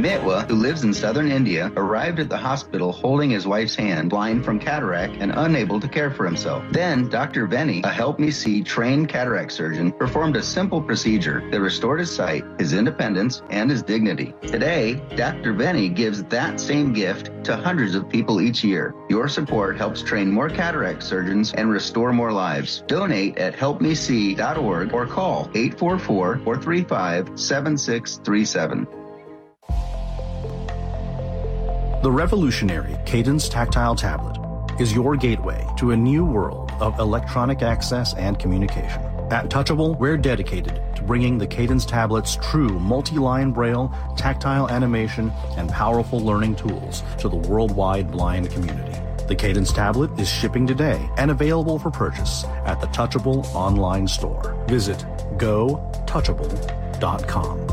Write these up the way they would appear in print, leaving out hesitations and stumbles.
Mitwa, who lives in southern India, arrived at the hospital holding his wife's hand, blind from cataract and unable to care for himself. Then, Dr. Venny, a Help Me See trained cataract surgeon, performed a simple procedure that restored his sight, his independence, and his dignity. Today, Dr. Venny gives that same gift to hundreds of people each year. Your support helps train more cataract surgeons and restore more lives. Donate at helpmesee.org or call 844-435-7637. The revolutionary Cadence Tactile Tablet is your gateway to a new world of electronic access and communication. At Touchable, we're dedicated to bringing the Cadence Tablet's true multi-line braille, tactile animation, and powerful learning tools to the worldwide blind community. The Cadence Tablet is shipping today and available for purchase at the Touchable online store. Visit gotouchable.com.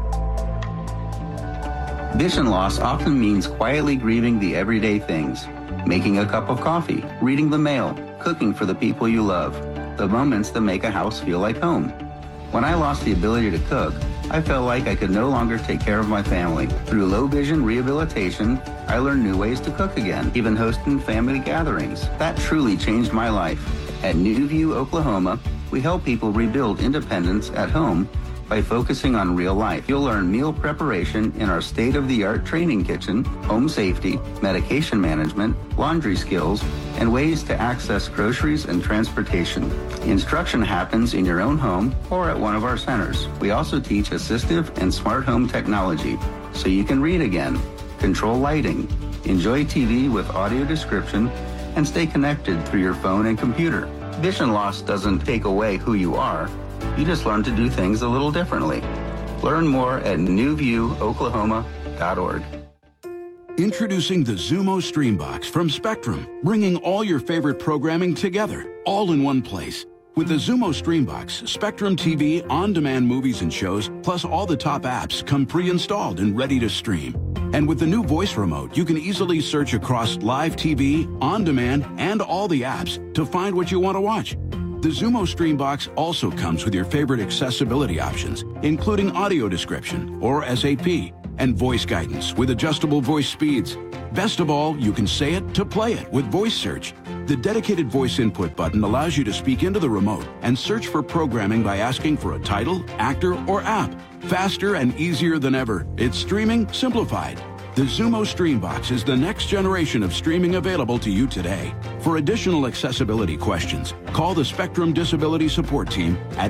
Vision loss often means quietly grieving the everyday things. Making a cup of coffee, reading the mail, cooking for the people you love. The moments that make a house feel like home. When I lost the ability to cook, I felt like I could no longer take care of my family. Through low vision rehabilitation, I learned new ways to cook again, even hosting family gatherings. That truly changed my life. At New View, Oklahoma, we help people rebuild independence at home by focusing on real life. You'll learn meal preparation in our state-of-the-art training kitchen, home safety, medication management, laundry skills, and ways to access groceries and transportation. Instruction happens in your own home or at one of our centers. We also teach assistive and smart home technology, so you can read again, control lighting, enjoy TV with audio description, and stay connected through your phone and computer. Vision loss doesn't take away who you are. You just learn to do things a little differently. Learn more at newviewoklahoma.org. Introducing the Zumo Streambox from Spectrum, bringing all your favorite programming together, all in one place. With the Zumo Streambox, Spectrum TV on-demand movies and shows, plus all the top apps come pre-installed and ready to stream. And with the new voice remote, you can easily search across live TV, on-demand, and all the apps to find what you want to watch. The Zumo Streambox also comes with your favorite accessibility options, including audio description, or SAP, and voice guidance with adjustable voice speeds. Best of all, you can say it to play it with Voice Search. The dedicated voice input button allows you to speak into the remote and search for programming by asking for a title, actor, or app. Faster and easier than ever. It's streaming simplified. The Zumo Streambox is the next generation of streaming available to you today. For additional accessibility questions, call the Spectrum Disability Support Team at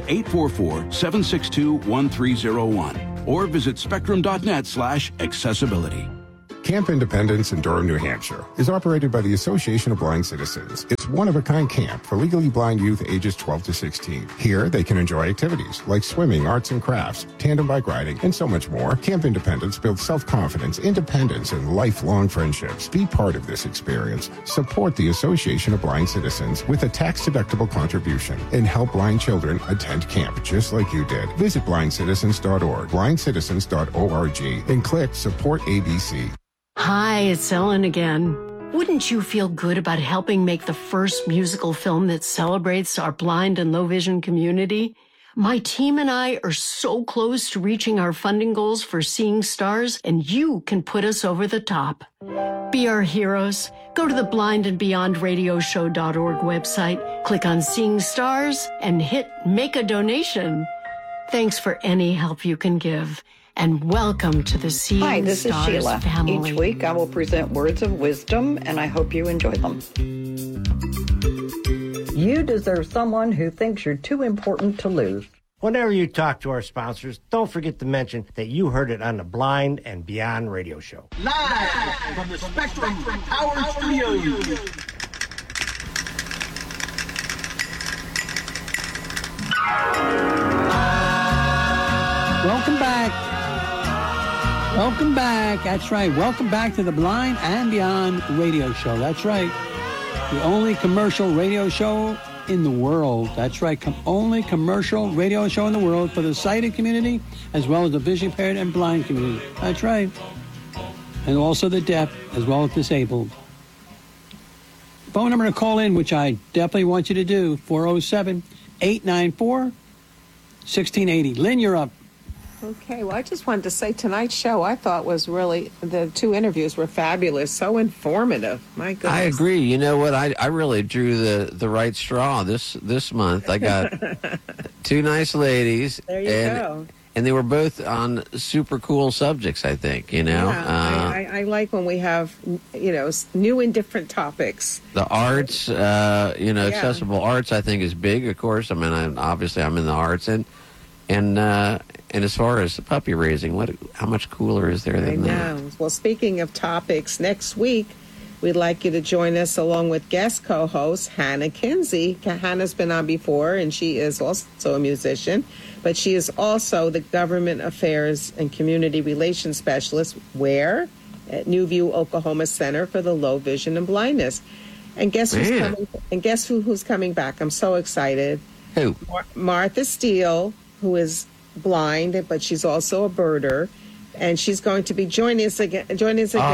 844-762-1301 or visit spectrum.net/accessibility. Camp Independence in Durham, New Hampshire is operated by the Association of Blind Citizens. It's one-of-a-kind camp for legally blind youth ages 12 to 16. Here, they can enjoy activities like swimming, arts and crafts, tandem bike riding, and so much more. Camp Independence builds self-confidence, independence, and lifelong friendships. Be part of this experience. Support the Association of Blind Citizens with a tax-deductible contribution and help blind children attend camp just like you did. Visit blindcitizens.org, blindcitizens.org, and click Support ABC. Hi, it's Ellen again. Wouldn't you feel good about helping make the first musical film that celebrates our blind and low vision community? My team and I are so close to reaching our funding goals for Seeing Stars, and you can put us over the top. Be our heroes. Go to the blindandbeyondradioshow.org website, click on Seeing Stars, and hit Make a Donation. Thanks for any help you can give. And welcome to the Seeing Stars family. Hi, this is Sheila. Each week I will present words of wisdom, and I hope you enjoy them. You deserve someone who thinks you're too important to lose. Whenever you talk to our sponsors, don't forget to mention that you heard it on the Blind and Beyond radio show. Live from the Spectrum Power Studios. Welcome back. Welcome back. That's right. Welcome back to the Blind and Beyond radio show. That's right. The only commercial radio show in the world. That's right. Only commercial radio show in the world for the sighted community as well as the vision impaired and blind community. That's right. And also the deaf as well as disabled. Phone number to call in, which I definitely want you to do, 407-894-1680. Lynn, you're up. Okay, well, I just wanted to say tonight's show I thought was really, the 2 interviews were fabulous, so informative. My goodness. I agree. You know what? I really drew the right straw this month. I got 2 nice ladies. There you go. And they were both on super cool subjects, I think, you know. Yeah, I like when we have, new and different topics. The arts, accessible arts, I think, is big, of course. I mean, I'm in the arts. And as far as puppy raising, how much cooler is there than that? Well, speaking of topics, next week, we'd like you to join us along with guest co-host Hannah Kinsey. Hannah's been on before, and she is also a musician. But she is also the Government Affairs and Community Relations Specialist, where? At New View, Oklahoma Center for the Low Vision and Blindness. And guess who's coming? And guess who's coming back? I'm so excited. Who? Martha Steele, who is blind, but she's also a birder. And she's going to be joining us again, Chris.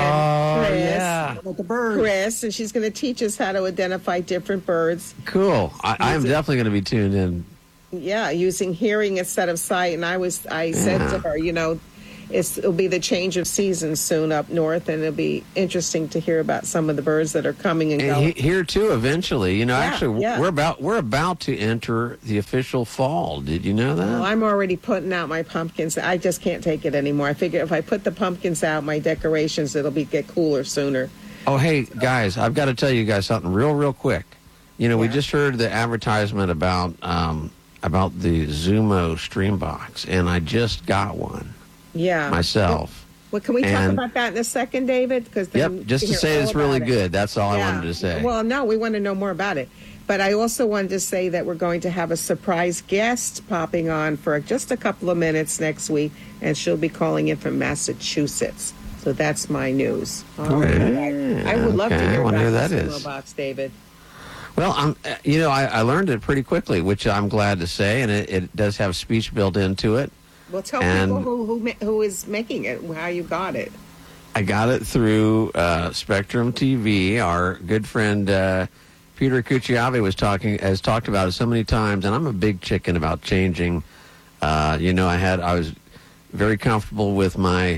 Yeah. With the birds. Chris, and she's going to teach us how to identify different birds. Cool. I'm definitely going to be tuned in. Yeah, using hearing instead of sight. And I said to her, it'll be the change of season soon up north, and it'll be interesting to hear about some of the birds that are coming and going. Here too, eventually. We're about to enter the official fall. Did you know that? Well, I'm already putting out my pumpkins. I just can't take it anymore. I figure if I put the pumpkins out, my decorations, it'll get cooler sooner. Oh, hey guys, I've got to tell you guys something real quick. We just heard the advertisement about the Zumo Streambox, and I just got one. Yeah. Myself. Well, can we talk about that in a second, David? Just to say it's really good. That's all I wanted to say. Well, no, we want to know more about it. But I also wanted to say that we're going to have a surprise guest popping on for just a couple of minutes next week, and she'll be calling in from Massachusetts. So that's my news. Okay. I would love to hear about that the is. Box, David. Well, I learned it pretty quickly, which I'm glad to say, and it does have speech built into it. Well, tell people who is making it, how you got it. I got it through Spectrum TV. Our good friend Peter Cucciave has talked about it so many times, and I'm a big chicken about changing. I was very comfortable with my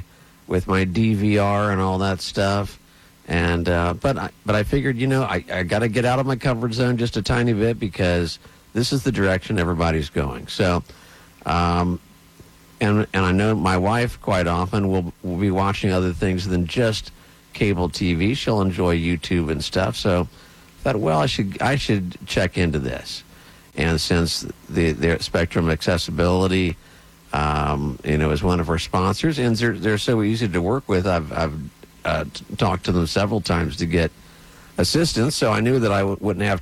DVR and all that stuff, and but I figured, I got to get out of my comfort zone just a tiny bit, because this is the direction everybody's going. So. And I know my wife quite often will be watching other things than just cable TV. She'll enjoy YouTube and stuff. So I thought, well, I should check into this. And since the Spectrum Accessibility, is one of our sponsors, and they're so easy to work with, I've talked to them several times to get assistance. So I knew that I wouldn't have